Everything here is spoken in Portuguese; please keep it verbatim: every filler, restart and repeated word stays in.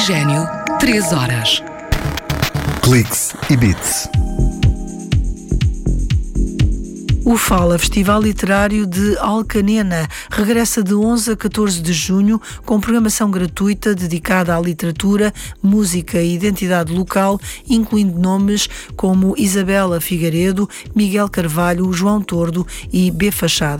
Oxigênio, três horas. Cliques e Beats. O Fala, Festival Literário de Alcanena, regressa de onze a catorze de junho com programação gratuita dedicada à literatura, música e identidade local, incluindo nomes como Isabela Figueiredo, Miguel Carvalho, João Tordo e B. Fachada.